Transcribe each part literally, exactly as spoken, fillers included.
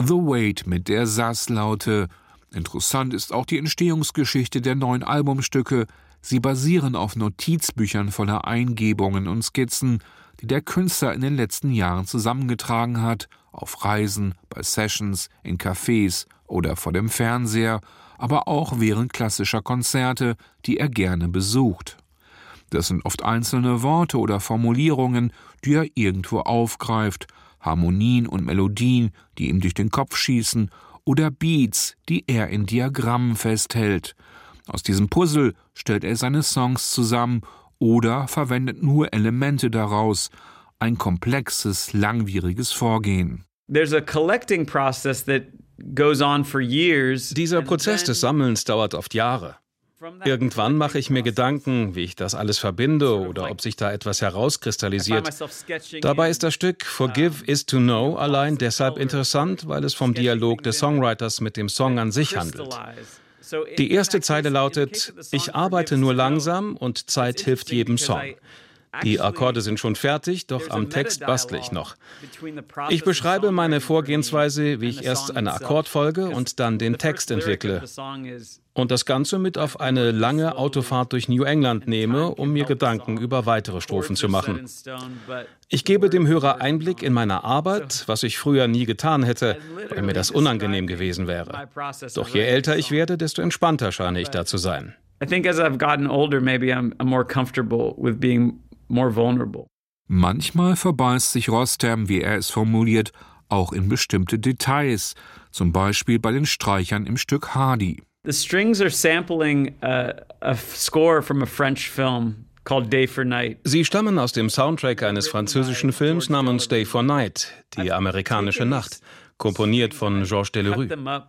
The Wait mit der Sasslaute. Interessant ist auch die Entstehungsgeschichte der neuen Albumstücke. Sie basieren auf Notizbüchern voller Eingebungen und Skizzen, die der Künstler in den letzten Jahren zusammengetragen hat, auf Reisen, bei Sessions, in Cafés oder vor dem Fernseher, aber auch während klassischer Konzerte, die er gerne besucht. Das sind oft einzelne Worte oder Formulierungen, die er irgendwo aufgreift, Harmonien und Melodien, die ihm durch den Kopf schießen, oder Beats, die er in Diagrammen festhält. Aus diesem Puzzle stellt er seine Songs zusammen oder verwendet nur Elemente daraus. Ein komplexes, langwieriges Vorgehen. There's a collecting process that goes on for years. Dieser Prozess des Sammelns dauert oft Jahre. Irgendwann mache ich mir Gedanken, wie ich das alles verbinde oder ob sich da etwas herauskristallisiert. Dabei ist das Stück Forgive is to Know allein deshalb interessant, weil es vom Dialog des Songwriters mit dem Song an sich handelt. Die erste Zeile lautet: Ich arbeite nur langsam und Zeit hilft jedem Song. Die Akkorde sind schon fertig, doch am Text bastle ich noch. Ich beschreibe meine Vorgehensweise, wie ich erst eine Akkordfolge und dann den Text entwickle. Und das Ganze mit auf eine lange Autofahrt durch New England nehme, um mir Gedanken über weitere Strophen zu machen. Ich gebe dem Hörer Einblick in meine Arbeit, was ich früher nie getan hätte, weil mir das unangenehm gewesen wäre. Doch je älter ich werde, desto entspannter scheine ich da zu sein. I think as I've gotten older, maybe I'm more comfortable with being more vulnerable. Manchmal verbeißt sich Rostam, wie er es formuliert, auch in bestimmte Details, zum Beispiel bei den Streichern im Stück Hardy. The strings are sampling a, a score from a French film called Day for Night. Sie stammen aus dem Soundtrack eines französischen Films namens Day for Night, die amerikanische Nacht, komponiert von Georges Delerue.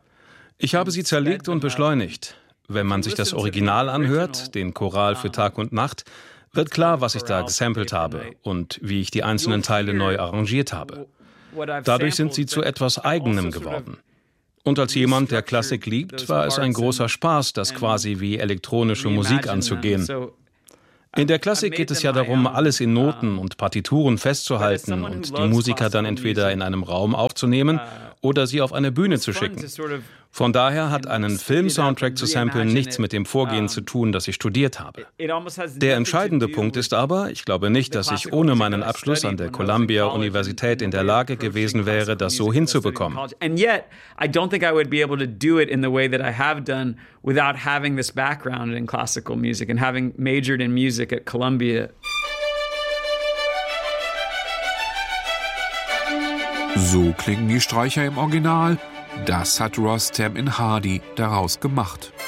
Ich habe sie zerlegt und beschleunigt. Wenn man sich das Original anhört, den Choral für Tag und Nacht, wird klar, was ich da gesampelt habe und wie ich die einzelnen Teile neu arrangiert habe. Dadurch sind sie zu etwas Eigenem geworden. Und als jemand, der Klassik liebt, war es ein großer Spaß, das quasi wie elektronische Musik anzugehen. In der Klassik geht es ja darum, alles in Noten und Partituren festzuhalten und die Musiker dann entweder in einem Raum aufzunehmen oder sie auf eine Bühne zu schicken. Von daher hat einen Film-Soundtrack zu samplen nichts mit dem Vorgehen zu tun, das ich studiert habe. Der entscheidende Punkt ist aber, ich glaube nicht, dass ich ohne meinen Abschluss an der Columbia-Universität in der Lage gewesen wäre, das so hinzubekommen. And yet, I don't think I would be able to do it in the way that I have done without having this background in classical music and having majored in music at Columbia. So klingen die Streicher im Original. Das hat Rostam in Hardy daraus gemacht.